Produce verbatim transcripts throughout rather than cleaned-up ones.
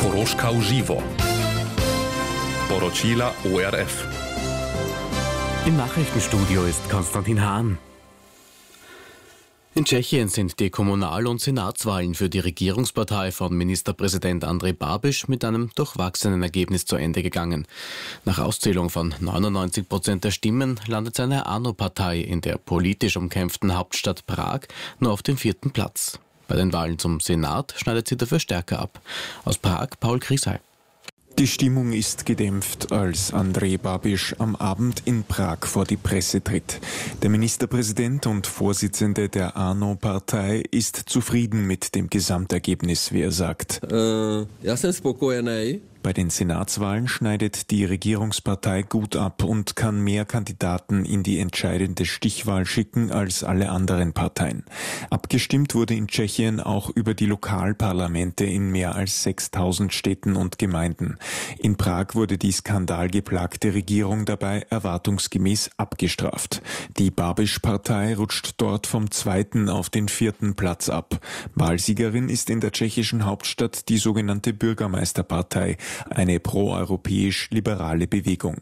Koroška uživo. Poročila O R F. Im Nachrichtenstudio ist Konstantin Hahn. In Tschechien sind die Kommunal- und Senatswahlen für die Regierungspartei von Ministerpräsident Andrej Babiš mit einem durchwachsenen Ergebnis zu Ende gegangen. Nach Auszählung von neunundneunzig Prozent der Stimmen landet seine ANO-Partei in der politisch umkämpften Hauptstadt Prag nur auf dem vierten Platz. Bei den Wahlen zum Senat schneidet sie dafür stärker ab. Aus Prag Paul Krisay. Die Stimmung ist gedämpft, als Andrej Babiš am Abend in Prag vor die Presse tritt. Der Ministerpräsident und Vorsitzende der ANO-Partei ist zufrieden mit dem Gesamtergebnis, wie er sagt. Uh, ja jsem spokojený. Bei den Senatswahlen schneidet die Regierungspartei gut ab und kann mehr Kandidaten in die entscheidende Stichwahl schicken als alle anderen Parteien. Abgestimmt wurde in Tschechien auch über die Lokalparlamente in mehr als sechstausend Städten und Gemeinden. In Prag wurde die skandalgeplagte Regierung dabei erwartungsgemäß abgestraft. Die Babiš-Partei rutscht dort vom zweiten auf den vierten Platz ab. Wahlsiegerin ist in der tschechischen Hauptstadt die sogenannte Bürgermeisterpartei, eine proeuropäisch-liberale Bewegung.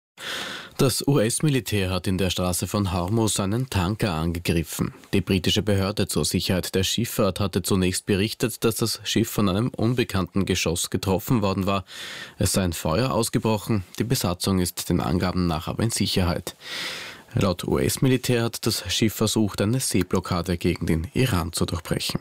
Das U S-Militär hat in der Straße von Hormuz einen Tanker angegriffen. Die britische Behörde zur Sicherheit der Schifffahrt hatte zunächst berichtet, dass das Schiff von einem unbekannten Geschoss getroffen worden war. Es sei ein Feuer ausgebrochen. Die Besatzung ist den Angaben nach aber in Sicherheit. Laut U S-Militär hat das Schiff versucht, eine Seeblockade gegen den Iran zu durchbrechen.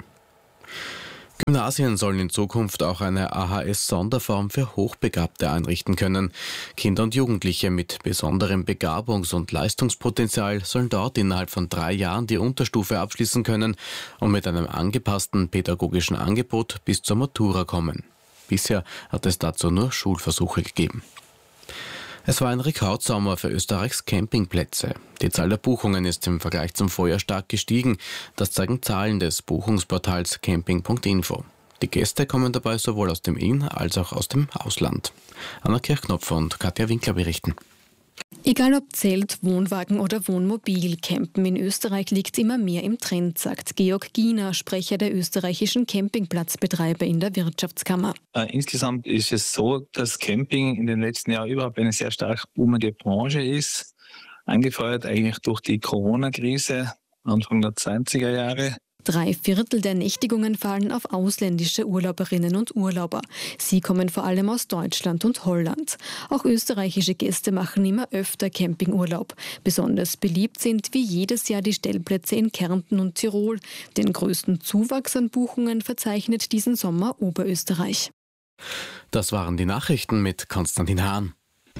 Gymnasien sollen in Zukunft auch eine A H S-Sonderform für Hochbegabte einrichten können. Kinder und Jugendliche mit besonderem Begabungs- und Leistungspotenzial sollen dort innerhalb von drei Jahren die Unterstufe abschließen können und mit einem angepassten pädagogischen Angebot bis zur Matura kommen. Bisher hat es dazu nur Schulversuche gegeben. Es war ein Rekordsommer für Österreichs Campingplätze. Die Zahl der Buchungen ist im Vergleich zum Vorjahr stark gestiegen. Das zeigen Zahlen des Buchungsportals camping punkt info. Die Gäste kommen dabei sowohl aus dem In- als auch aus dem Ausland. Anna Kirchknopfer und Katja Winkler berichten. Egal ob Zelt, Wohnwagen oder Wohnmobil, Campen in Österreich liegt immer mehr im Trend, sagt Georg Giener, Sprecher der österreichischen Campingplatzbetreiber in der Wirtschaftskammer. Äh, insgesamt ist es so, dass Camping in den letzten Jahren überhaupt eine sehr stark boomende Branche ist, angefeuert eigentlich durch die Corona-Krise Anfang der zwanziger Jahre. Drei Viertel der Nächtigungen fallen auf ausländische Urlauberinnen und Urlauber. Sie kommen vor allem aus Deutschland und Holland. Auch österreichische Gäste machen immer öfter Campingurlaub. Besonders beliebt sind wie jedes Jahr die Stellplätze in Kärnten und Tirol. Den größten Zuwachs an Buchungen verzeichnet diesen Sommer Oberösterreich. Das waren die Nachrichten mit Konstantin Hahn.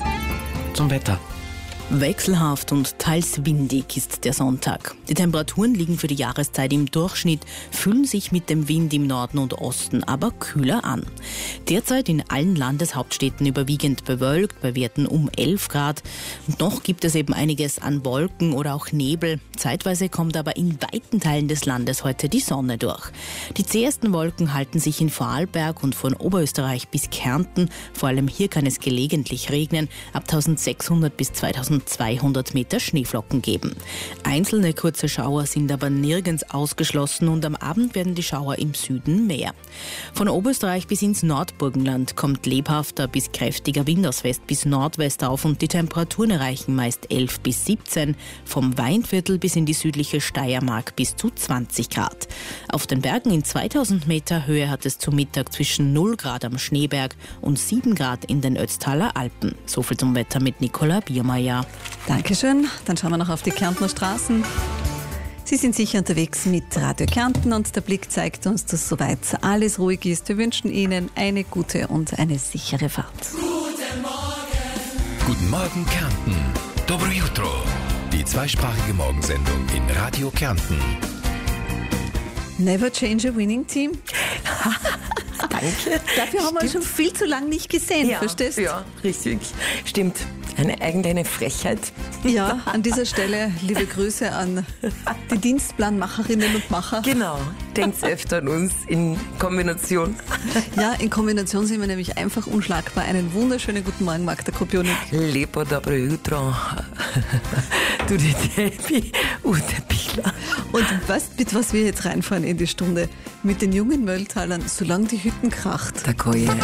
Zum Wetter. Wechselhaft und teils windig ist der Sonntag. Die Temperaturen liegen für die Jahreszeit im Durchschnitt, fühlen sich mit dem Wind im Norden und Osten aber kühler an. Derzeit in allen Landeshauptstädten überwiegend bewölkt, bei Werten um elf Grad. Und noch gibt es eben einiges an Wolken oder auch Nebel. Zeitweise kommt aber in weiten Teilen des Landes heute die Sonne durch. Die zähesten Wolken halten sich in Vorarlberg und von Oberösterreich bis Kärnten. Vor allem hier kann es gelegentlich regnen, ab eintausendsechshundert bis zweitausendzweihundert Meter Schneeflocken geben. Einzelne kurze Schauer sind aber nirgends ausgeschlossen und am Abend werden die Schauer im Süden mehr. Von Oberösterreich bis ins Nordburgenland kommt lebhafter bis kräftiger Wind aus West bis Nordwest auf und die Temperaturen erreichen meist elf bis siebzehn, vom Weinviertel bis in die südliche Steiermark bis zu zwanzig Grad. Auf den Bergen in zweitausend Meter Höhe hat es zu Mittag zwischen null Grad am Schneeberg und sieben Grad in den Ötztaler Alpen. So viel zum Wetter mit Nicola Biermeier. Dankeschön. Dann schauen wir noch auf die Kärntner Straßen. Sie sind sicher unterwegs mit Radio Kärnten und der Blick zeigt uns, dass soweit alles ruhig ist. Wir wünschen Ihnen eine gute und eine sichere Fahrt. Guten Morgen. Guten Morgen Kärnten. Dobro jutro. Die zweisprachige Morgensendung in Radio Kärnten. Never change a winning team. Danke. Dafür haben wir schon viel zu lange nicht gesehen, ja, verstehst du? Ja, richtig. Stimmt. Eine eigentlich eine Frechheit. Ja, an dieser Stelle liebe Grüße an die Dienstplanmacherinnen und Macher. Genau, denkt öfter an uns in Kombination. Ja, in Kombination sind wir nämlich einfach unschlagbar. Einen wunderschönen guten Morgen, Magda Kopionik. Lepo dobro jutro. Du die Debbie und der Pichler. Und was, mit was wir jetzt reinfahren in die Stunde? Mit den jungen Mölltalern, solange die Hütten kracht. Da kann ich